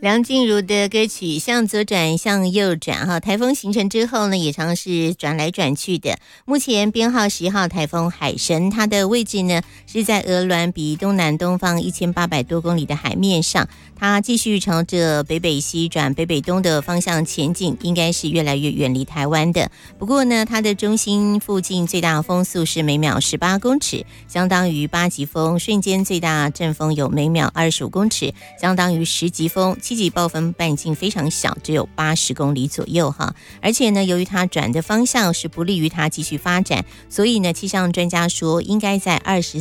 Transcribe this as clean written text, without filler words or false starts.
梁静茹的歌曲向左转向右转哈，台风形成之后呢，也常是转来转去的。目前编号11号台风海神，它的位置呢是在鹅銮比东南东方1800多公里的海面上，它继续朝着北北西转北北东的方向前进，应该是越来越远离台湾的。不过呢，它的中心附近最大风速是每秒18公尺，相当于8级风，瞬间最大阵风有每秒25公尺，相当于10级风，7级暴风半径非常小，只有80公里左右哈。而且呢，由于它转的方向是不利于它继续发展，所以呢，气象专家说应该在24